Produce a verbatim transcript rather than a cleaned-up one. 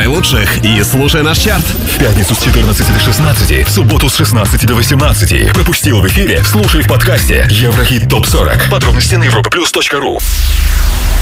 Выбирай лучших и слушай наш чарт. В пятницу с четырнадцати до шестнадцати, в субботу с шестнадцати до восемнадцати. Пропустил в эфире? Слушай в подкасте Еврохит топ сорок. Подробности на европа плюс точка ру.